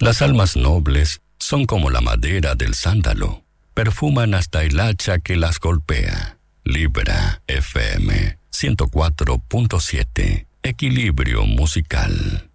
Las almas nobles son como la madera del sándalo, perfuman hasta el hacha que las golpea. Libra FM 104.7. Equilibrio musical.